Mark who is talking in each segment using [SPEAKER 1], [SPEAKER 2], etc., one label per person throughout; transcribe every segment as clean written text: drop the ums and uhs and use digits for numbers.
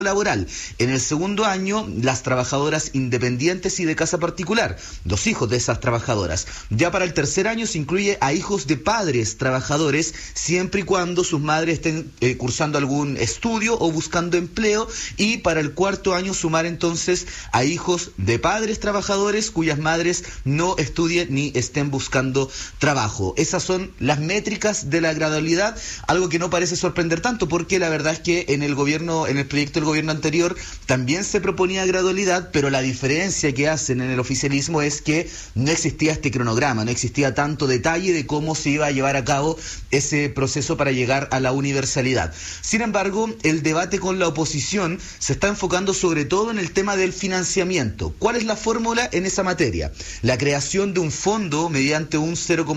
[SPEAKER 1] laboral. En el segundo año, las trabajadoras independientes y de casa particular, los hijos de esas trabajadoras. Ya para el tercer año se incluye a hijos de padres trabajadores, siempre y cuando sus madres estén cursando algún estudio o buscando empleo, y para el cuarto año sumar entonces a hijos de padres trabajadores cuyas madres no estudien ni estén buscando trabajo. Esas son las métricas de la gradualidad, algo que no parece sorprender tanto, porque la verdad es que en el proyecto del gobierno anterior también se proponía gradualidad, pero la diferencia que hacen en el oficialismo es que no existía este cronograma, no existía tanto detalle de cómo se iba a llevar a cabo ese proceso para llegar a la universalidad. Sin embargo, el debate con la oposición se está enfocando sobre todo en el tema del financiamiento. ¿Cuál es la fórmula en esa materia? La creación de un fondo mediante un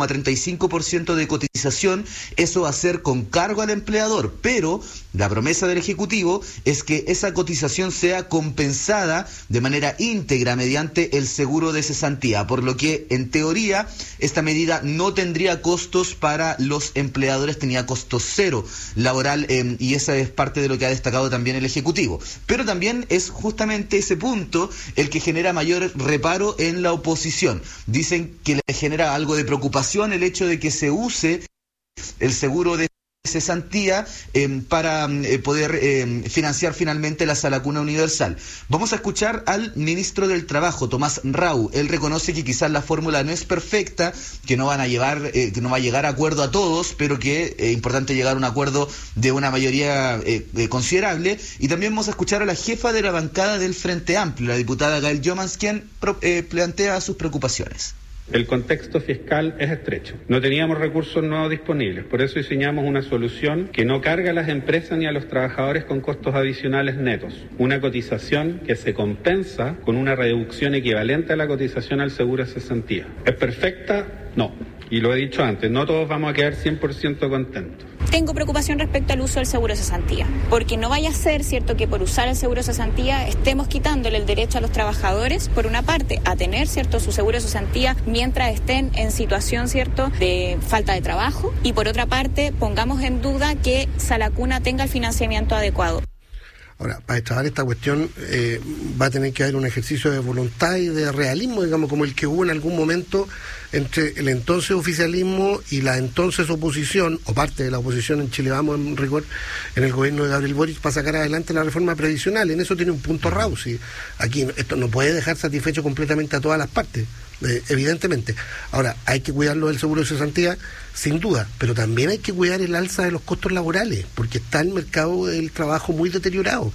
[SPEAKER 1] 0,35% de cotización. Eso va a ser con cargo al empleador, pero la promesa del Ejecutivo es que esa cotización sea compensada de manera íntegra mediante el seguro de cesantía, por lo que en teoría esta medida no tendría costos para los empleadores, tenía costo cero laboral, y esa es parte de lo que ha destacado también el Ejecutivo. Pero también es justamente ese punto el que genera mayor reparo en la oposición. Dicen que le genera algo de preocupación el hecho de que se use el seguro de cesantía para poder financiar finalmente la Salacuna Universal. Vamos a escuchar al ministro del Trabajo, Tomás Rau. Él reconoce que quizás la fórmula no es perfecta, que no va a llegar a acuerdo a todos, pero que es importante llegar a un acuerdo de una mayoría considerable. Y también vamos a escuchar a la jefa de la bancada del Frente Amplio, la diputada Gael Jomans, quien plantea sus preocupaciones.
[SPEAKER 2] El contexto fiscal es estrecho. No teníamos recursos nuevos disponibles. Por eso diseñamos una solución que no carga a las empresas ni a los trabajadores con costos adicionales netos. Una cotización que se compensa con una reducción equivalente a la cotización al seguro de cesantía. ¿Es perfecta? No. Y lo he dicho antes, no todos vamos a quedar 100% contentos.
[SPEAKER 3] Tengo preocupación respecto al uso del seguro de cesantía, porque no vaya a ser, ¿cierto?, que por usar el seguro de cesantía estemos quitándole el derecho a los trabajadores, por una parte, a tener, ¿cierto?, su seguro de cesantía mientras estén en situación, ¿cierto?, de falta de trabajo, y por otra parte, pongamos en duda que Salacuna tenga el financiamiento adecuado.
[SPEAKER 4] Ahora, para destrabar esta cuestión va a tener que haber un ejercicio de voluntad y de realismo, digamos, como el que hubo en algún momento entre el entonces oficialismo y la entonces oposición, o parte de la oposición en Chile Vamos, en rigor, en el gobierno de Gabriel Boric, para sacar adelante la reforma previsional. En eso tiene un punto Rau, ¿sí? Aquí esto no puede dejar satisfecho completamente a todas las partes, evidentemente. Ahora, hay que cuidarlo del seguro de cesantía, sin duda, pero también hay que cuidar el alza de los costos laborales, porque está el mercado del trabajo muy deteriorado.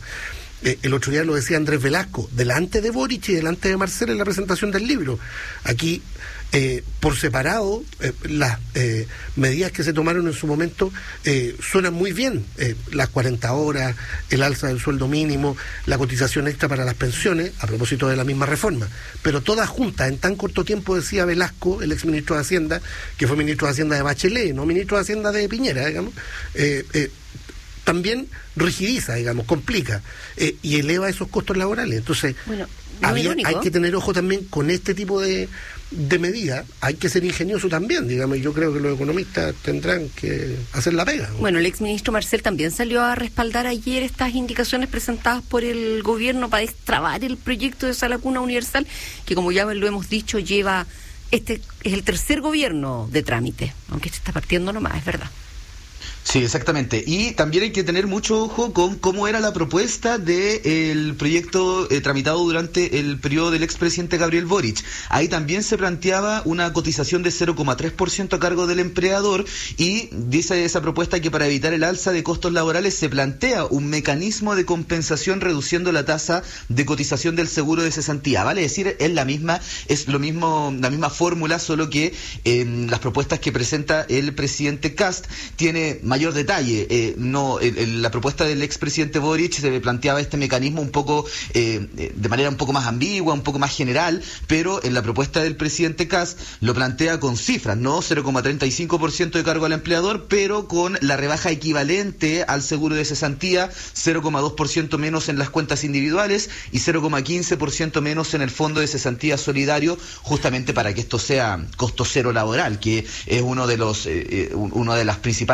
[SPEAKER 4] El otro día lo decía Andrés Velasco, delante de Boric y delante de Marcel en la presentación del libro. Aquí, por separado, las medidas que se tomaron en su momento suenan muy bien. Las 40 horas, el alza del sueldo mínimo, la cotización extra para las pensiones, a propósito de la misma reforma. Pero todas juntas, en tan corto tiempo, decía Velasco, el exministro de Hacienda, que fue ministro de Hacienda de Bachelet, no ministro de Hacienda de Piñera, digamos, también rigidiza, digamos, complica y eleva esos costos laborales. Entonces, bueno, hay que tener ojo también con este tipo de medidas. Hay que ser ingenioso también, digamos, y yo creo que los economistas tendrán que hacer la pega, ¿no?
[SPEAKER 5] Bueno, el exministro Marcel también salió a respaldar ayer estas indicaciones presentadas por el gobierno para destrabar el proyecto de Salacuna Universal, que, como ya lo hemos dicho, este es el tercer gobierno de trámite, aunque este está partiendo nomás, es verdad.
[SPEAKER 1] Sí, exactamente. Y también hay que tener mucho ojo con cómo era la propuesta del proyecto tramitado durante el periodo del expresidente Gabriel Boric. Ahí también se planteaba una cotización de 0,3% a cargo del empleador, y dice esa propuesta que para evitar el alza de costos laborales se plantea un mecanismo de compensación reduciendo la tasa de cotización del seguro de cesantía. Vale decir, es la misma fórmula, solo que las propuestas que presenta el presidente Kast tiene mayor detalle. La propuesta del expresidente Boric se planteaba este mecanismo un poco de manera un poco más ambigua, un poco más general, pero en la propuesta del presidente Kast lo plantea con cifras, ¿no? 0,35% de cargo al empleador, pero con la rebaja equivalente al seguro de cesantía, 0,2% menos en las cuentas individuales y 0,15% menos en el fondo de cesantía solidario, justamente para que esto sea costo cero laboral, que es una de las principales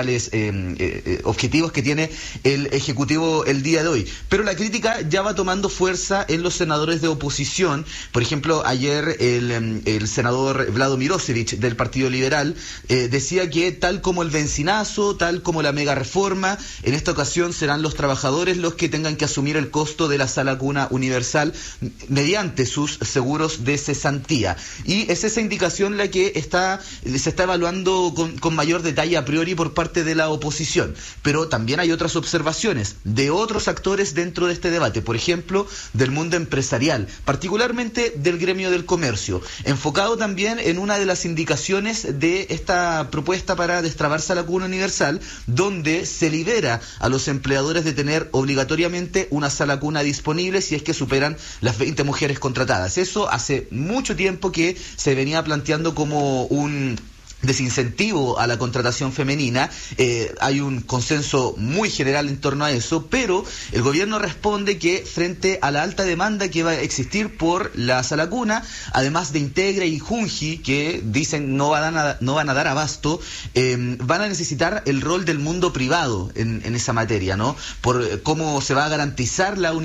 [SPEAKER 1] objetivos que tiene el Ejecutivo el día de hoy. Pero la crítica ya va tomando fuerza en los senadores de oposición. Por ejemplo, ayer el senador Vlado Mirosevic del Partido Liberal decía que tal como el bencinazo, tal como la mega reforma, en esta ocasión serán los trabajadores los que tengan que asumir el costo de la sala cuna universal mediante sus seguros de cesantía. Y es esa indicación la que se está evaluando con mayor detalle a priori por parte de la oposición. Pero también hay otras observaciones de otros actores dentro de este debate, por ejemplo, del mundo empresarial, particularmente del gremio del comercio, enfocado también en una de las indicaciones de esta propuesta para destrabar sala cuna universal, donde se libera a los empleadores de tener obligatoriamente una sala cuna disponible si es que superan las 20 mujeres contratadas. Eso hace mucho tiempo que se venía planteando como un desincentivo a la contratación femenina. Hay un consenso muy general en torno a eso, pero el gobierno responde que frente a la alta demanda que va a existir por la sala cuna, además de Integra y Junji, que dicen no van a dar abasto, van a necesitar el rol del mundo privado en esa materia, ¿no? Por cómo se va a garantizar la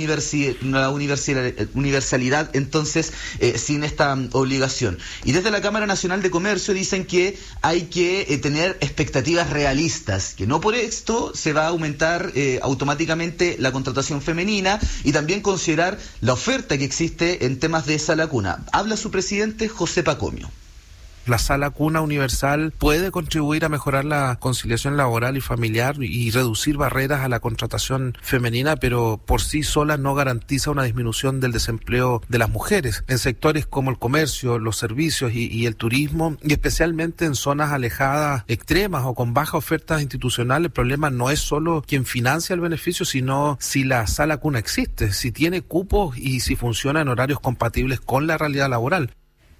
[SPEAKER 1] universalidad entonces sin esta obligación. Y desde la Cámara Nacional de Comercio dicen que hay que tener expectativas realistas, que no por esto se va a aumentar automáticamente la contratación femenina, y también considerar la oferta que existe en temas de sala cuna. Habla su presidente, José Pacomio.
[SPEAKER 6] La sala cuna universal puede contribuir a mejorar la conciliación laboral y familiar y reducir barreras a la contratación femenina, pero por sí sola no garantiza una disminución del desempleo de las mujeres en sectores como el comercio, los servicios y el turismo, y especialmente en zonas alejadas, extremas o con baja oferta institucional. El problema no es solo quien financia el beneficio, sino si la sala cuna existe, si tiene cupos y si funciona en horarios compatibles con la realidad laboral.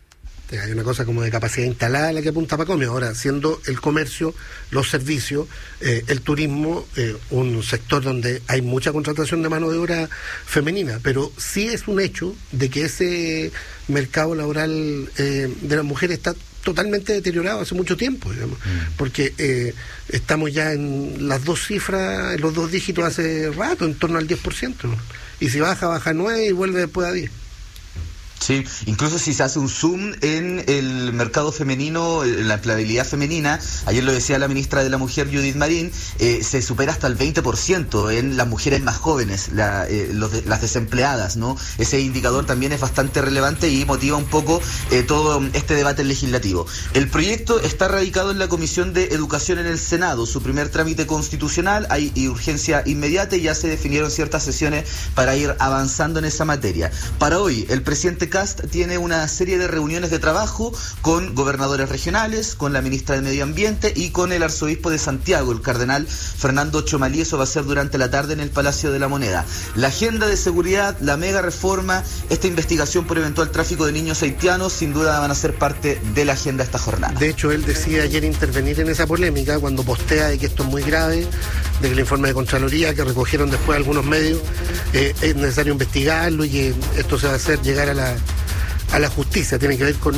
[SPEAKER 4] Hay una cosa como de capacidad instalada a la que apunta Pacomio. Ahora, siendo el comercio, los servicios, el turismo, un sector donde hay mucha contratación de mano de obra femenina, pero sí es un hecho de que ese mercado laboral de las mujeres está totalmente deteriorado hace mucho tiempo, digamos, porque estamos ya en las dos cifras, en los dos dígitos hace rato, en torno al 10%, y si baja 9 y vuelve después a 10.
[SPEAKER 1] Sí, incluso si se hace un zoom en el mercado femenino, en la empleabilidad femenina, ayer lo decía la ministra de la Mujer, Judith Marín, se supera hasta el 20% en las mujeres más jóvenes, las desempleadas, ¿no? Ese indicador también es bastante relevante y motiva un poco todo este debate legislativo. El proyecto está radicado en la Comisión de Educación en el Senado, su primer trámite constitucional, hay urgencia inmediata y ya se definieron ciertas sesiones para ir avanzando en esa materia. Para hoy, el presidente Kast tiene una serie de reuniones de trabajo con gobernadores regionales, con la ministra de Medio Ambiente y con el arzobispo de Santiago, el cardenal Fernando Chomalí. Eso va a ser durante la tarde en el Palacio de la Moneda. La agenda de seguridad, la mega reforma, esta investigación por eventual tráfico de niños haitianos, sin duda van a ser parte de la agenda esta jornada.
[SPEAKER 4] De hecho, él decide ayer intervenir en esa polémica cuando postea de que esto es muy grave, de que el informe de Contraloría que recogieron después algunos medios es necesario investigarlo y que esto se va a hacer llegar a la justicia. Tiene que ver con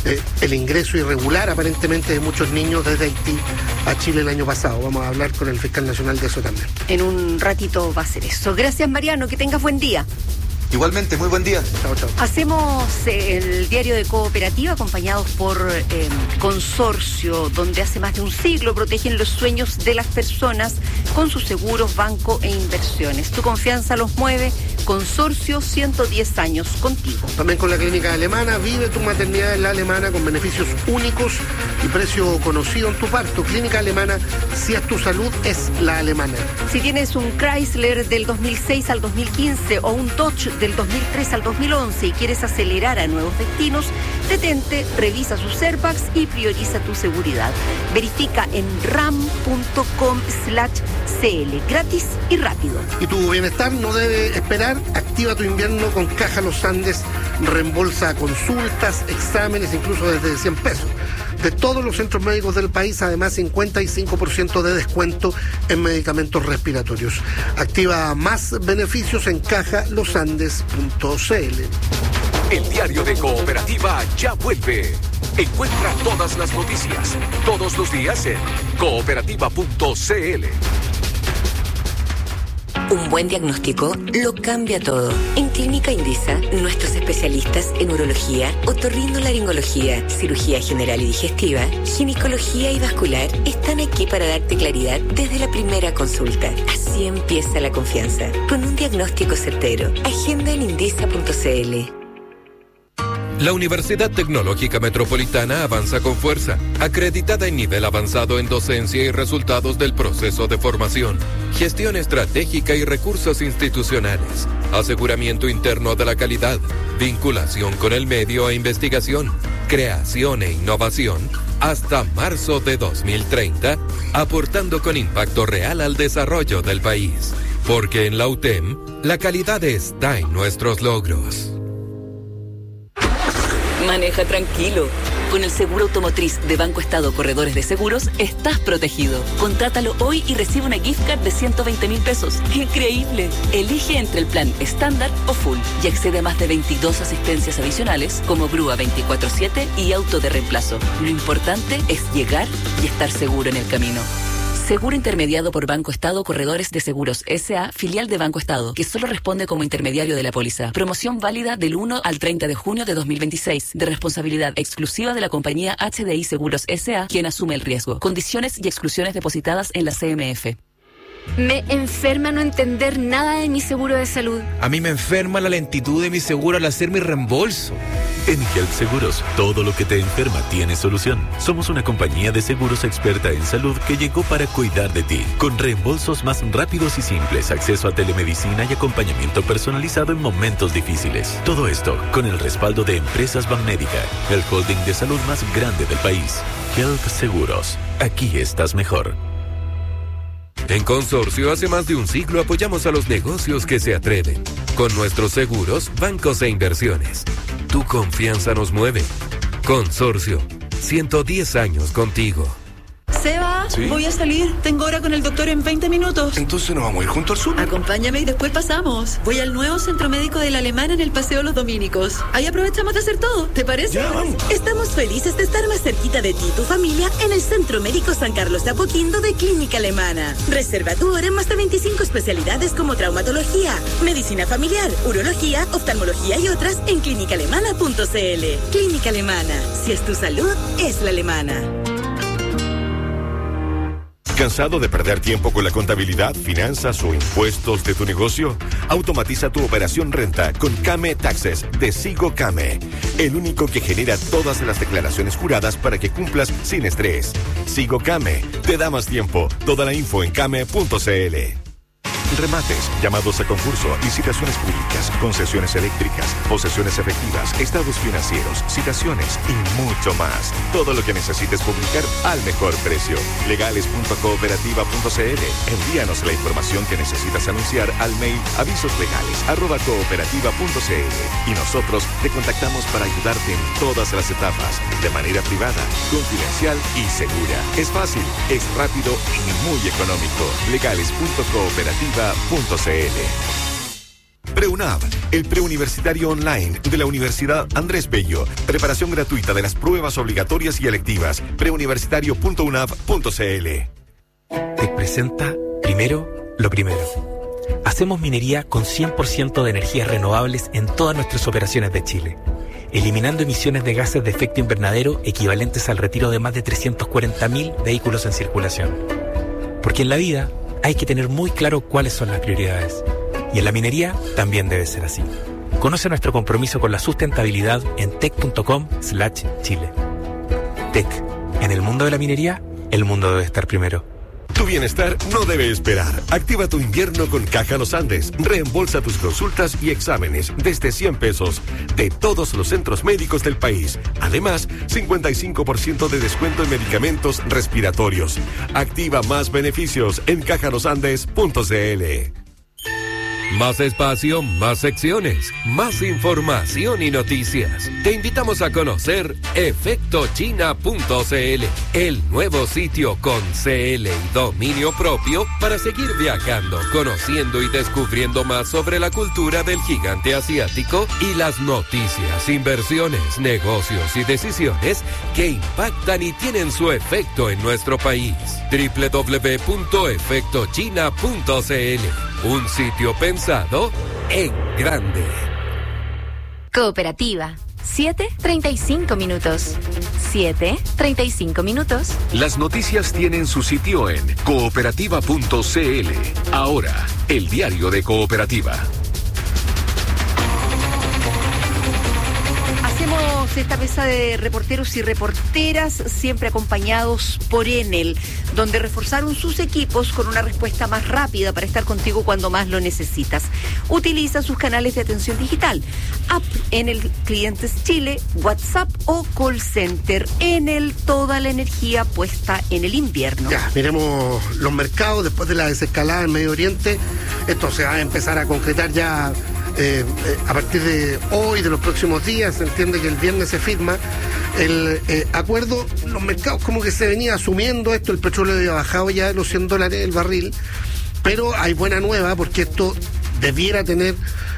[SPEAKER 4] el ingreso irregular aparentemente de muchos niños desde Haití a Chile el año pasado. Vamos a hablar con el fiscal nacional de eso también.
[SPEAKER 5] En un ratito va a ser eso. Gracias, Mariano, que tengas buen día.
[SPEAKER 1] Igualmente, muy buen día.
[SPEAKER 4] Chao, chao.
[SPEAKER 5] Hacemos el diario de Cooperativa acompañados por Consorcio, donde hace más de un siglo protegen los sueños de las personas con sus seguros, banco e inversiones. Tu confianza los mueve. Consorcio, 110 años contigo.
[SPEAKER 4] También con la Clínica Alemana, vive tu maternidad en la Alemana con beneficios únicos y precio conocido en tu parto. Clínica Alemana, si es tu salud, es la alemana.
[SPEAKER 5] Si tienes un Chrysler del 2006 al 2015 o un Dodge del 2003 al 2011 y quieres acelerar a nuevos destinos, detente, revisa sus airbags y prioriza tu seguridad. Verifica en ram.com/cl, gratis y rápido.
[SPEAKER 4] Y tu bienestar no debe esperar. Activa tu invierno con Caja Los Andes. Reembolsa consultas, exámenes, incluso desde 100 pesos. De todos los centros médicos del país, además 55% de descuento en medicamentos respiratorios. Activa más beneficios en cajalosandes.cl.
[SPEAKER 7] El diario de Cooperativa ya vuelve. Encuentra todas las noticias, todos los días en cooperativa.cl.
[SPEAKER 8] Un buen diagnóstico lo cambia todo. En Clínica Indisa, nuestros especialistas en urología, otorrinolaringología, cirugía general y digestiva, ginecología y vascular están aquí para darte claridad desde la primera consulta. Así empieza la confianza. Con un diagnóstico certero. Agenda en indisa.cl.
[SPEAKER 7] La Universidad Tecnológica Metropolitana avanza con fuerza, acreditada en nivel avanzado en docencia y resultados del proceso de formación, gestión estratégica y recursos institucionales, aseguramiento interno de la calidad, vinculación con el medio e investigación, creación e innovación, hasta marzo de 2030, aportando con impacto real al desarrollo del país. Porque en la UTEM, la calidad está en nuestros logros.
[SPEAKER 9] Maneja tranquilo. Con el seguro automotriz de Banco Estado Corredores de Seguros, estás protegido. Contrátalo hoy y recibe una gift card de 120.000 pesos. ¡Increíble! Elige entre el plan estándar o full y accede a más de 22 asistencias adicionales como grúa 24/7 y auto de reemplazo. Lo importante es llegar y estar seguro en el camino. Seguro intermediado por Banco Estado Corredores de Seguros S.A., filial de Banco Estado, que solo responde como intermediario de la póliza. Promoción válida del 1 al 30 de junio de 2026, de responsabilidad exclusiva de la compañía HDI Seguros S.A., quien asume el riesgo. Condiciones y exclusiones depositadas en la CMF.
[SPEAKER 10] Me enferma no entender nada de mi seguro de salud.
[SPEAKER 11] A mí me enferma la lentitud de mi seguro al hacer mi reembolso.
[SPEAKER 12] En Health Seguros, todo lo que te enferma tiene solución. Somos una compañía de seguros experta en salud que llegó para cuidar de ti, con reembolsos más rápidos y simples, acceso a telemedicina y acompañamiento personalizado en momentos difíciles. Todo esto con el respaldo de Empresas Banmédica, el holding de salud más grande del país. Health Seguros, aquí estás mejor.
[SPEAKER 7] En Consorcio, hace más de un siglo apoyamos a los negocios que se atreven. Con nuestros seguros, bancos e inversiones. Tu confianza nos mueve. Consorcio, 110 años contigo.
[SPEAKER 13] Seba, ¿sí? Voy a salir. Tengo hora con el doctor en 20 minutos.
[SPEAKER 14] Entonces nos vamos a ir junto al sur.
[SPEAKER 13] Acompáñame y después pasamos. Voy al nuevo centro médico de la Alemana en el Paseo Los Dominicos. Ahí aprovechamos de hacer todo. ¿Te parece?
[SPEAKER 14] Ya, vamos.
[SPEAKER 15] Estamos felices de estar más cerquita de ti y tu familia en el Centro Médico San Carlos de Apoquindo de Clínica Alemana. Reserva tu hora en más de 25 especialidades como traumatología, medicina familiar, urología, oftalmología y otras en clínicaalemana.cl. Clínica Alemana. Si es tu salud, es la alemana.
[SPEAKER 16] ¿Cansado de perder tiempo con la contabilidad, finanzas o impuestos de tu negocio? Automatiza tu operación renta con Came Taxes de Sigo Came, el único que genera todas las declaraciones juradas para que cumplas sin estrés. Sigo Came te da más tiempo. Toda la info en came.cl. Remates, llamados a concurso, licitaciones públicas, concesiones eléctricas, posesiones efectivas, estados financieros, citaciones y mucho más. Todo lo que necesites publicar al mejor precio. Legales.cooperativa.cl. Envíanos la información que necesitas anunciar al mail avisoslegales@cooperativa.cl y nosotros te contactamos para ayudarte en todas las etapas, de manera privada, confidencial y segura. Es fácil, es rápido y muy económico. Legales.cooperativa.cl. PreUNAV, el preuniversitario online de la Universidad Andrés Bello. Preparación gratuita de las pruebas obligatorias y electivas. preuniversitario.unav.cl.
[SPEAKER 17] Te presenta primero lo primero. Hacemos minería con 100% de energías renovables en todas nuestras operaciones de Chile, eliminando emisiones de gases de efecto invernadero equivalentes al retiro de más de 340.000 vehículos en circulación. Porque en la vida hay que tener muy claro cuáles son las prioridades. Y en la minería también debe ser así. Conoce nuestro compromiso con la sustentabilidad en tec.com/Chile. Tec. En el mundo de la minería, el mundo debe estar primero.
[SPEAKER 16] Tu bienestar no debe esperar. Activa tu invierno con Caja Los Andes. Reembolsa tus consultas y exámenes desde 100 pesos de todos los centros médicos del país. Además, 55% de descuento en medicamentos respiratorios. Activa más beneficios en cajalosandes.cl.
[SPEAKER 7] Más espacio, más secciones, más información y noticias. Te invitamos a conocer efectochina.cl, el nuevo sitio con CL y dominio propio para seguir viajando, conociendo y descubriendo más sobre la cultura del gigante asiático y las noticias, inversiones, negocios y decisiones que impactan y tienen su efecto en nuestro país. www.efectochina.cl, un sitio pensado en grande.
[SPEAKER 10] Cooperativa. 7:35 minutos. 7:35 minutos.
[SPEAKER 14] Las noticias tienen su sitio en cooperativa.cl. Ahora, el diario de Cooperativa.
[SPEAKER 5] Hacemos esta mesa de reporteros y reporteras siempre acompañados por Enel, donde reforzaron sus equipos con una respuesta más rápida para estar contigo cuando más lo necesitas. Utiliza sus canales de atención digital, app Enel Clientes Chile, WhatsApp o call center. Enel, toda la energía puesta en el invierno.
[SPEAKER 4] Ya, miremos los mercados después de la desescalada en Medio Oriente. Esto se va a empezar a concretar ya a partir de hoy, de los próximos días. Se entiende que el viernes se firma el acuerdo. Los mercados como que se venía asumiendo esto, el petróleo había bajado ya de los $100 el barril, pero hay buena nueva porque esto debiera tener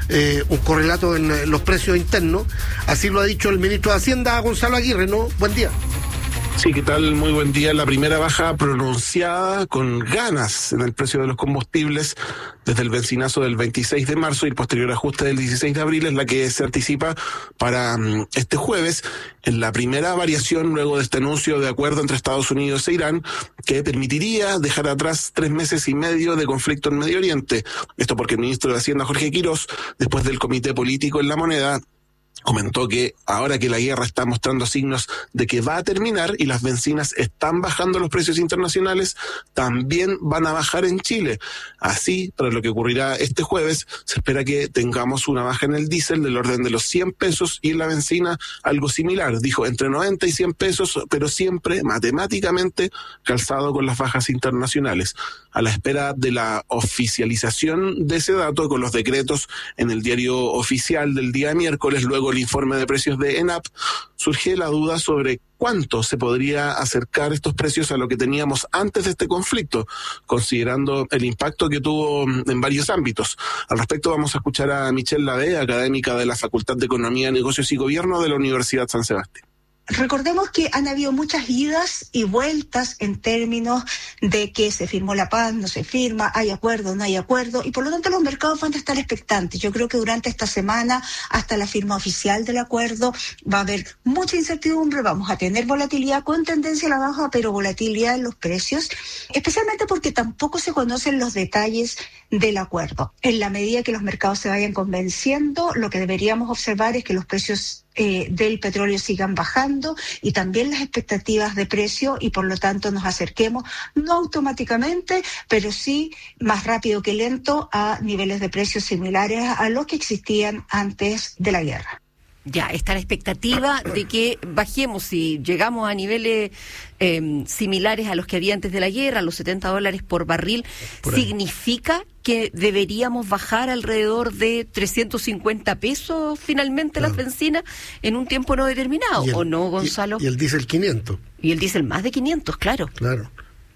[SPEAKER 4] un correlato en los precios internos. Así lo ha dicho el ministro de Hacienda, Gonzalo Aguirre, ¿no? Buen día.
[SPEAKER 18] Sí, ¿qué tal? Muy buen día. La primera baja pronunciada con ganas en el precio de los combustibles desde el benzinazo del 26 de marzo y el posterior ajuste del 16 de abril es la que se anticipa para este jueves, en la primera variación luego de este anuncio de acuerdo entre Estados Unidos e Irán que permitiría dejar atrás 3 meses y medio de conflicto en Medio Oriente. Esto porque el ministro de Hacienda, Jorge Quirós, después del comité político en La Moneda, comentó que ahora que la guerra está mostrando signos de que va a terminar y las bencinas están bajando los precios internacionales, también van a bajar en Chile. Así, para lo que ocurrirá este jueves, se espera que tengamos una baja en el diésel del orden de los 100 pesos y en la bencina algo similar. Dijo entre 90 y 100 pesos, pero siempre matemáticamente calzado con las bajas internacionales. A la espera de la oficialización de ese dato con los decretos en el diario oficial del día miércoles, luego el informe de precios de ENAP, surge la duda sobre cuánto se podría acercar estos precios a lo que teníamos antes de este conflicto, considerando el impacto que tuvo en varios ámbitos. Al respecto vamos a escuchar a Michelle Lavey, académica de la Facultad de Economía, Negocios y Gobierno de la Universidad San Sebastián.
[SPEAKER 19] Recordemos que han habido muchas idas y vueltas en términos de que se firmó la paz, no se firma, hay acuerdo, no hay acuerdo, y por lo tanto los mercados van a estar expectantes. Yo creo que durante esta semana, hasta la firma oficial del acuerdo, va a haber mucha incertidumbre, vamos a tener volatilidad con tendencia a la baja, pero volatilidad en los precios, especialmente porque tampoco se conocen los detalles del acuerdo. En la medida que los mercados se vayan convenciendo, lo que deberíamos observar es que los precios del petróleo sigan bajando y también las expectativas de precio, y por lo tanto nos acerquemos, no automáticamente, pero sí más rápido que lento, a niveles de precios similares a los que existían antes de la guerra.
[SPEAKER 5] Ya, está la expectativa de que bajemos, si llegamos a niveles similares a los que había antes de la guerra, los $70 por barril, ¿significa que deberíamos bajar alrededor de 350 pesos finalmente las bencinas en un tiempo no determinado? ¿O no, Gonzalo?
[SPEAKER 4] Y el diésel 500.
[SPEAKER 5] Y el diésel más de 500, claro.
[SPEAKER 18] Claro,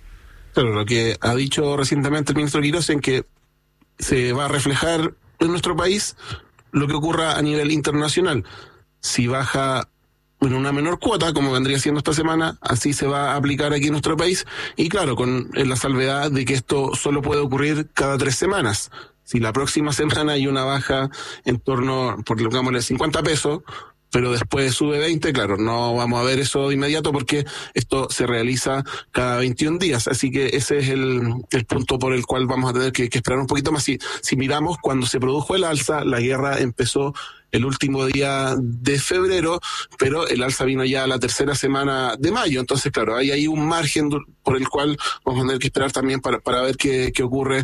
[SPEAKER 18] lo que ha dicho recientemente el ministro Quirós en que se va a reflejar en nuestro país lo que ocurra a nivel internacional. Si baja en una menor cuota, como vendría siendo esta semana, así se va a aplicar aquí en nuestro país, y claro, con la salvedad de que esto solo puede ocurrir cada 3 semanas. Si la próxima semana hay una baja en torno, por digámosle, 50 pesos, pero después sube 20, claro, no vamos a ver eso de inmediato porque esto se realiza cada 21 días, así que ese es el punto por el cual vamos a tener que esperar un poquito más. Si miramos, cuando se produjo el alza, la guerra empezó el último día de febrero, pero el alza vino ya la tercera semana de mayo, entonces claro, hay ahí un margen por el cual vamos a tener que esperar también para ver qué ocurre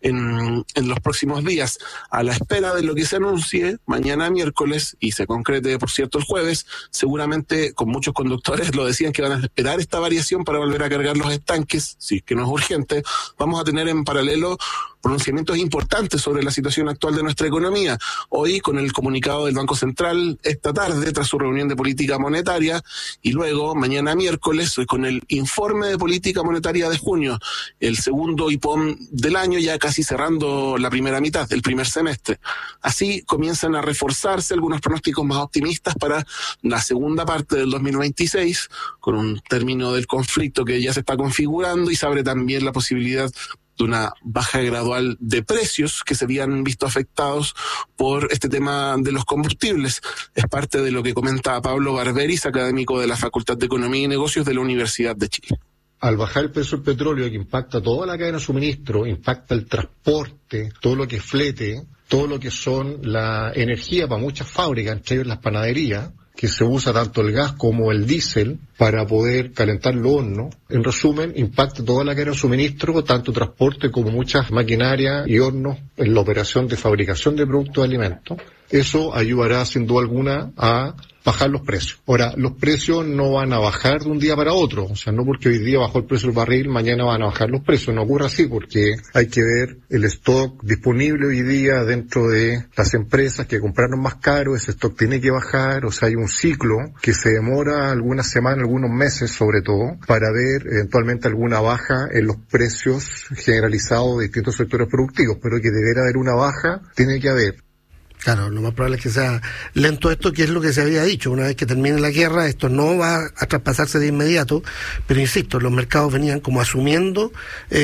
[SPEAKER 18] en los próximos días. A la espera de lo que se anuncie mañana miércoles y se concrete, por cierto, el jueves, seguramente con muchos conductores lo decían que van a esperar esta variación para volver a cargar los estanques, si es que no es urgente. Vamos a tener en paralelo pronunciamientos importantes sobre la situación actual de nuestra economía. Hoy, con el comunicado del Banco Central, esta tarde, tras su reunión de política monetaria, y luego, mañana miércoles, con el informe de política monetaria de junio, el segundo IPOM del año, ya casi cerrando la primera mitad, el primer semestre. Así comienzan a reforzarse algunos pronósticos más optimistas para la segunda parte del 2026, con un término del conflicto que ya se está configurando, y se abre también la posibilidad de una baja gradual de precios que se habían visto afectados por este tema de los combustibles. Es parte de lo que comenta Pablo Barberis, académico de la Facultad de Economía y Negocios de la Universidad de Chile.
[SPEAKER 20] Al bajar el precio del petróleo, que impacta toda la cadena de suministro, impacta el transporte, todo lo que es flete, todo lo que son la energía para muchas fábricas, entre ellas las panaderías, que se usa tanto el gas como el diésel para poder calentar los hornos. En resumen, impacta toda la cadena de suministro, tanto transporte como muchas maquinarias y hornos en la operación de fabricación de productos de alimentos. Eso ayudará sin duda alguna a bajar los precios. Ahora, los precios no van a bajar de un día para otro, o sea, no porque hoy día bajó el precio del barril, mañana van a bajar los precios, no ocurre así, porque hay que ver el stock disponible hoy día dentro de las empresas que compraron más caro, ese stock tiene que bajar, o sea, hay un ciclo que se demora algunas semanas, algunos meses sobre todo, para ver eventualmente alguna baja en los precios generalizados de distintos sectores productivos, pero que debiera haber una baja, tiene que haber.
[SPEAKER 4] Claro, lo más probable es que sea lento esto, que es lo que se había dicho. Una vez que termine la guerra, esto no va a traspasarse de inmediato, pero insisto, los mercados venían como asumiendo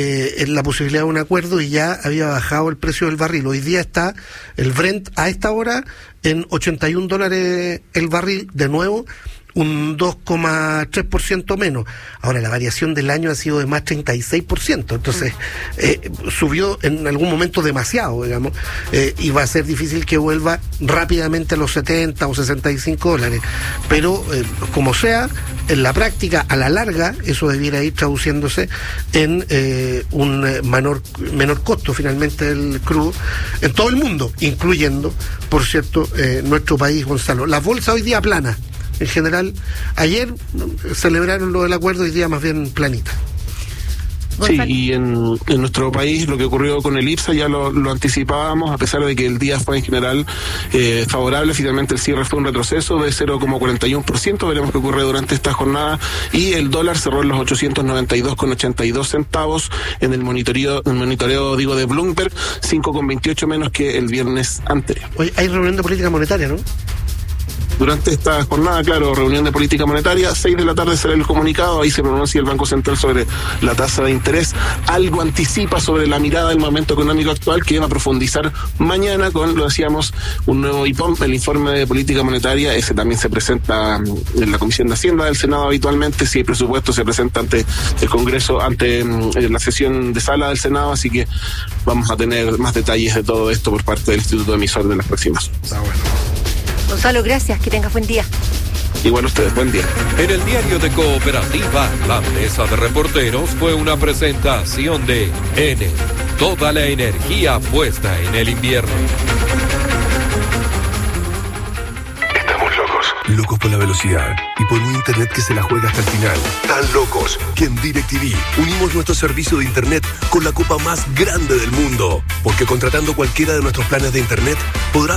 [SPEAKER 4] la posibilidad de un acuerdo y ya había bajado el precio del barril. Hoy día está el Brent a esta hora en $81 el barril, de nuevo, un 2,3% menos. Ahora, la variación del año ha sido de más 36%, entonces subió en algún momento demasiado, digamos, y va a ser difícil que vuelva rápidamente a los 70 o $65, pero como sea, en la práctica, a la larga, eso debiera ir traduciéndose en un menor costo finalmente del crudo en todo el mundo, incluyendo, por cierto, nuestro país, Gonzalo. La bolsa hoy día plana. En general, ayer celebraron lo del acuerdo, hoy día más bien planita.
[SPEAKER 18] Sí, y en nuestro país lo que ocurrió con el IPSA ya lo anticipábamos, a pesar de que el día fue en general favorable. Finalmente el cierre fue un retroceso de 0,41%, veremos qué ocurre durante esta jornada, y el dólar cerró en los 892,82 centavos en el monitoreo de Bloomberg, 5,28 menos que el viernes anterior.
[SPEAKER 4] Hoy hay reunión de política monetaria, ¿no?
[SPEAKER 18] Durante esta jornada, claro, reunión de política monetaria, 6 de la tarde será el comunicado, ahí se pronuncia el Banco Central sobre la tasa de interés, algo anticipa sobre la mirada del momento económico actual, que va a profundizar mañana con, lo decíamos, un nuevo IPOM, el informe de política monetaria. Ese también se presenta en la Comisión de Hacienda del Senado habitualmente, si hay presupuesto se presenta ante el Congreso, ante la sesión de sala del Senado, así que vamos a tener más detalles de todo esto por parte del Instituto Emisor de las próximas horas.
[SPEAKER 4] Está bueno.
[SPEAKER 5] Gonzalo, gracias, que tengas buen día.
[SPEAKER 18] Igual ustedes, buen día.
[SPEAKER 7] En el diario de Cooperativa, la mesa de reporteros fue una presentación de Enel, toda la energía puesta en el invierno.
[SPEAKER 14] Locos por la velocidad y por un internet que se la juega hasta el final. Tan locos que en DirecTV unimos nuestro servicio de internet con la copa más grande del mundo. Porque contratando cualquiera de nuestros planes de internet podrás